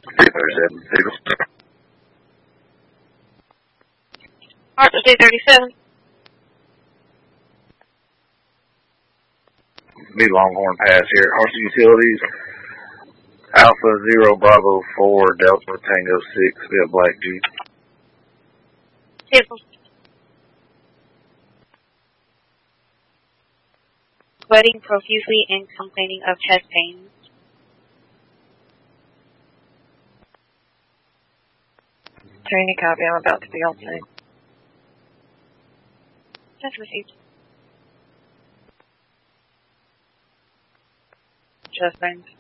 237, Signal. Arthur 237. Be Longhorn Pass here. Hartsey Utilities. Alpha 0 Bravo 4 Delta Tango 6. Be a black Jeep. Vehicle. Sweating profusely and complaining of chest pains. Tony, copy. I'm about to be on scene. Just received. Chest pains.